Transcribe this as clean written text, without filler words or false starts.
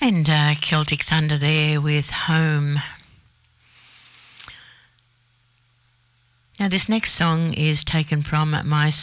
And Celtic Thunder there with Home. Now this next song is taken from my